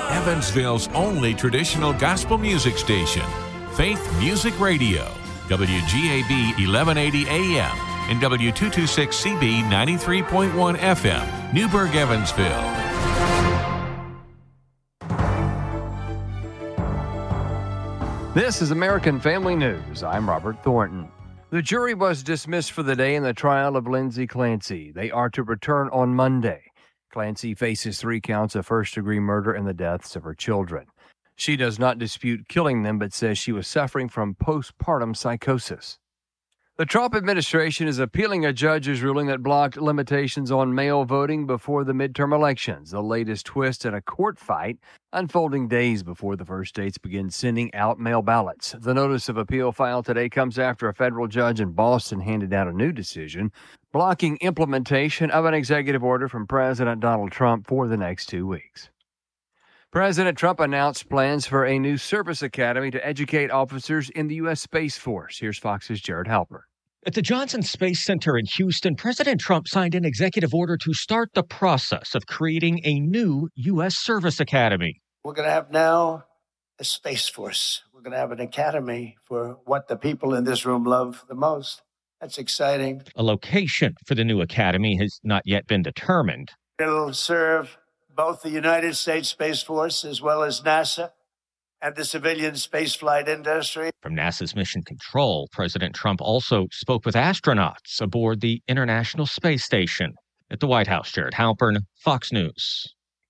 Evansville's only traditional gospel music station, Faith Music Radio, WGAB 1180 AM and W226CB 93.1 FM, Newburgh, Evansville. This is American Family News. I'm Robert Thornton. The jury was dismissed for the day in the trial of Lindsay Clancy. They are to return on Monday. Clancy faces 3 counts of first-degree murder and the deaths of her children. She does not dispute killing them, but says she was suffering from postpartum psychosis. The Trump administration is appealing a judge's ruling that blocked limitations on mail voting before the midterm elections, the latest twist in a court fight unfolding days before the first states begin sending out mail ballots. The notice of appeal filed today comes after a federal judge in Boston handed down a new decision blocking implementation of an executive order from President Donald Trump for the next 2 weeks. President Trump announced plans for a new service academy to educate officers in the U.S. Space Force. Here's Fox's Jared Halpern. At the Johnson Space Center in Houston, President Trump signed an executive order to start the process of creating a new U.S. Service Academy. We're going to have now a Space Force. We're going to have an academy for what the people in this room love the most. That's exciting. A location for the new academy has not yet been determined. It'll serve both the United States Space Force as well as NASA and the civilian spaceflight industry. From NASA's Mission Control, President Trump also spoke with astronauts aboard the International Space Station. At the White House, Jared Halpern, Fox News.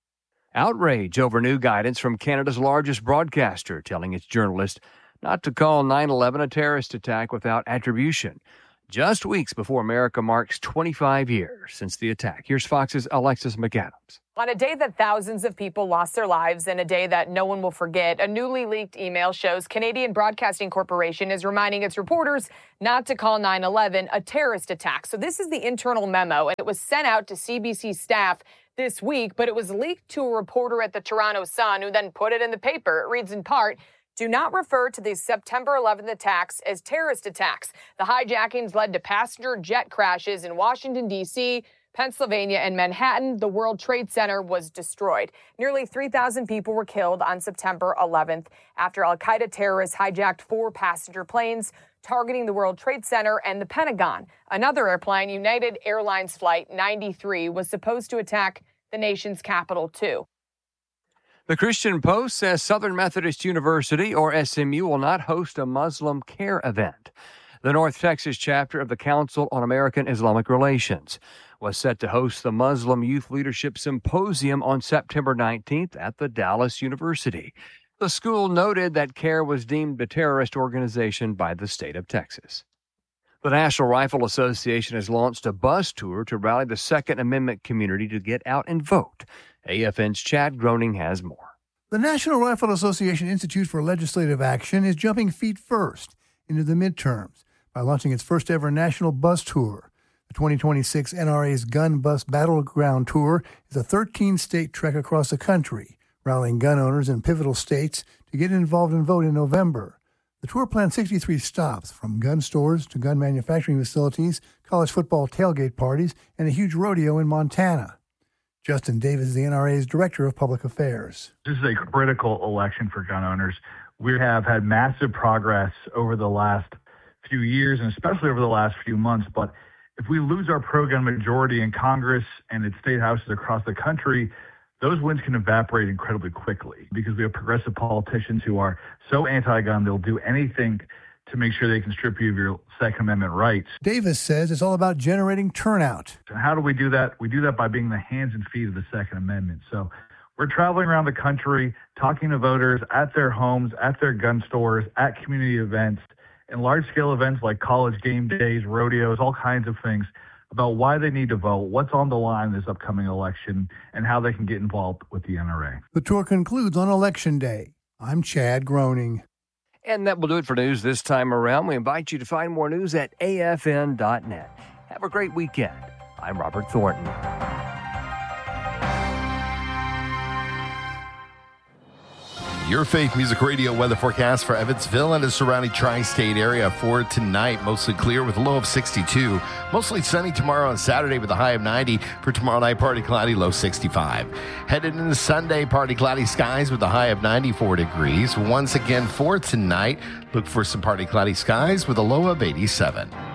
Outrage over new guidance from Canada's largest broadcaster, telling its journalists not to call 9/11 a terrorist attack without attribution. Just weeks before America marks 25 years since the attack. Here's Fox's Alexis McAdams. On a day that thousands of people lost their lives and a day that no one will forget, a newly leaked email shows Canadian Broadcasting Corporation is reminding its reporters not to call 9/11 a terrorist attack. So this is the internal memo, and it was sent out to CBC staff this week, but it was leaked to a reporter at the Toronto Sun who then put it in the paper. It reads in part, "Do not refer to these September 11th attacks as terrorist attacks. The hijackings led to passenger jet crashes in Washington, D.C., Pennsylvania, and Manhattan. The World Trade Center was destroyed. Nearly 3,000 people were killed on September 11th after al-Qaeda terrorists hijacked 4 passenger planes targeting the World Trade Center and the Pentagon. Another airplane, United Airlines Flight 93, was supposed to attack the nation's capital, too." The Christian Post says Southern Methodist University, or SMU, will not host a Muslim care event. The North Texas chapter of the Council on American Islamic Relations was set to host the Muslim Youth Leadership Symposium on September 19th at the Dallas University. The school noted that CARE was deemed a terrorist organization by the state of Texas. The National Rifle Association has launched a bus tour to rally the Second Amendment community to get out and vote. AFN's Chad Groening has more. The National Rifle Association Institute for Legislative Action is jumping feet first into the midterms by launching its first ever national bus tour. The 2026 NRA's Gun Bus Battleground Tour is a 13-state trek across the country, rallying gun owners in pivotal states to get involved and vote in November. The tour plans 63 stops, from gun stores to gun manufacturing facilities, college football tailgate parties, and a huge rodeo in Montana. Justin Davis is the NRA's Director of Public Affairs. This is a critical election for gun owners. We have had massive progress over the last few years, and especially over the last few months. But if we lose our pro-gun majority in Congress and in state houses across the country, those wins can evaporate incredibly quickly because we have progressive politicians who are so anti-gun, they'll do anything to make sure they can strip you of your Second Amendment rights. Davis says it's all about generating turnout. And how do we do that? We do that by being the hands and feet of the Second Amendment. So we're traveling around the country, talking to voters at their homes, at their gun stores, at community events, and large-scale events like college game days, rodeos, all kinds of things about why they need to vote, what's on the line this upcoming election, and how they can get involved with the NRA. The tour concludes on Election Day. I'm Chad Groening. And that will do it for news this time around. We invite you to find more news at afn.net. Have a great weekend. I'm Robert Thornton. Your Faith Music Radio weather forecast for Evansville and the surrounding tri-state area for tonight. Mostly clear with a low of 62. Mostly sunny tomorrow and Saturday with a high of 90. For tomorrow night, partly cloudy, low 65. Headed into Sunday, partly cloudy skies with a high of 94 degrees. Once again for tonight, look for some partly cloudy skies with a low of 87.